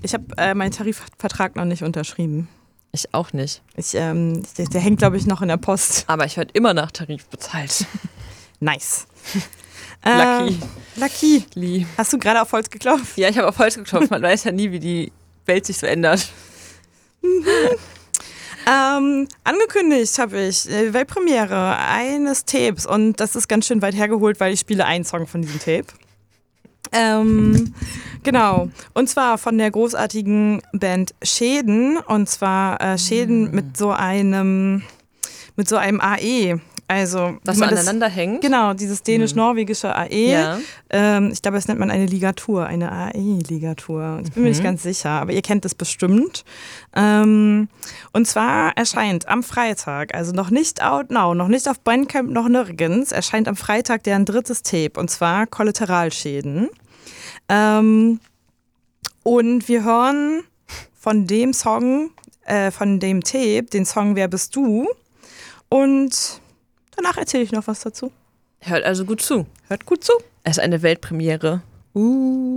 Ich habe meinen Tarifvertrag noch nicht unterschrieben. Ich auch nicht. Der hängt, glaube ich, noch in der Post. Aber ich werde immer nach Tarif bezahlt. Nice. Lucky. Lee. Hast du gerade auf Holz geklopft? Ja, ich habe auf Holz geklopft. Man weiß ja nie, wie die Welt sich so ändert. Angekündigt habe ich Weltpremiere eines Tapes und das ist ganz schön weit hergeholt, weil ich spiele einen Song von diesem Tape. Genau, und zwar von der großartigen Band Schäden und zwar Schäden mit so einem AE. Also, was so aneinander hängt? Genau, dieses dänisch-norwegische AE. Ja. Ich glaube, das nennt man eine Ligatur, eine AE-Ligatur. Ich bin mir nicht ganz sicher, aber ihr kennt das bestimmt. Und zwar erscheint am Freitag, also noch nicht out now, noch nicht auf Bandcamp, noch nirgends, erscheint am Freitag deren drittes Tape und zwar Kollateralschäden. Und wir hören von dem Song, von dem Tape, den Song Wer bist du? Und danach erzähle ich noch was dazu. Hört also gut zu. Hört gut zu. Es ist eine Weltpremiere.